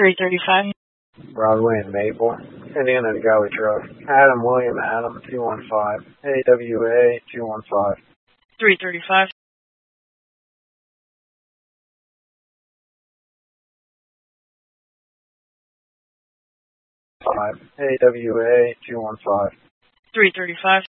335. Broadway and Maple, Indiana to Galley Truck. Adam William Adam 215. AWA 215. 335. AWA 215. 335.